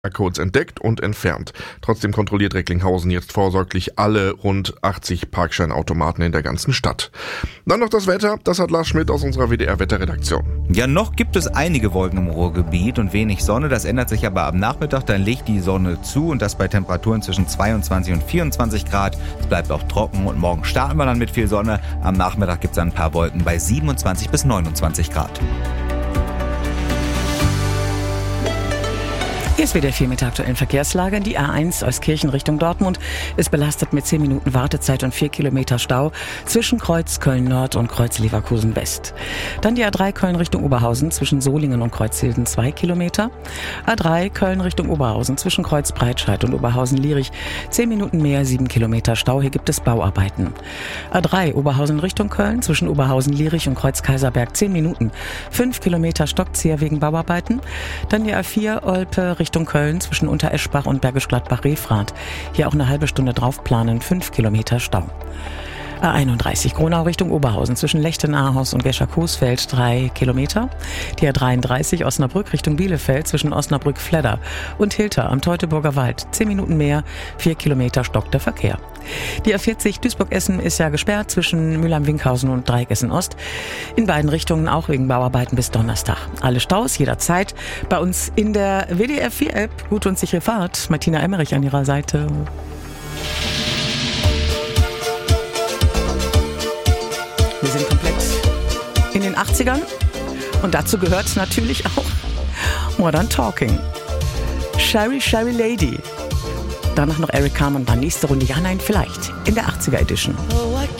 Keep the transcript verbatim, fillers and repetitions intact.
Codes entdeckt und entfernt. Trotzdem kontrolliert Recklinghausen jetzt vorsorglich alle rund achtzig Parkscheinautomaten in der ganzen Stadt. Dann noch das Wetter, das hat Lars Schmidt aus unserer W D R-Wetterredaktion. Ja, noch gibt es einige Wolken im Ruhrgebiet und wenig Sonne. Das ändert sich aber am Nachmittag, dann legt die Sonne zu und das bei Temperaturen zwischen zweiundzwanzig und vierundzwanzig Grad. Es bleibt auch trocken und morgen starten wir dann mit viel Sonne. Am Nachmittag gibt es ein paar Wolken bei siebenundzwanzig bis neunundzwanzig Grad. Hier ist wieder viel mit der aktuellen Verkehrslage. Die A eins Euskirchen Richtung Dortmund ist belastet mit zehn Minuten Wartezeit und vier Kilometer Stau zwischen Kreuz Köln-Nord und Kreuz Leverkusen-West. Dann die A drei Köln Richtung Oberhausen zwischen Solingen und Kreuzhilden zwei Kilometer. A drei Köln Richtung Oberhausen zwischen Kreuz Breitscheid und Oberhausen-Lierich zehn Minuten mehr, sieben Kilometer Stau. Hier gibt es Bauarbeiten. A drei Oberhausen Richtung Köln zwischen Oberhausen-Lierich und Kreuz Kaiserberg zehn Minuten, fünf Kilometer Stockzieher wegen Bauarbeiten. Dann die A vier Olpe Richtung Köln zwischen Untereschbach und Bergisch Gladbach-Refrath. Hier auch eine halbe Stunde drauf planen, fünf Kilometer Stau. A einunddreißig Gronau Richtung Oberhausen zwischen Lechten-Ahaus und Gescher-Coesfeld drei Kilometer. Die A dreiunddreißig Osnabrück Richtung Bielefeld zwischen Osnabrück-Fledder und Hilter am Teutoburger Wald. zehn Minuten mehr, vier Kilometer stockter Verkehr. Die A vierzig Duisburg-Essen ist ja gesperrt zwischen Mülheim-Winkhausen und Dreieck-Essen-Ost. In beiden Richtungen auch wegen Bauarbeiten bis Donnerstag. Alle Staus jederzeit bei uns in der W D R vier App. Gute und sichere Fahrt. Martina Emmerich an ihrer Seite. Wir sind komplett in den achtzigern und dazu gehört natürlich auch Modern Talking. Sherry, Sherry Lady. Danach noch Eric Carmen, dann nächste Runde. Ja, nein, vielleicht in der achtziger Edition.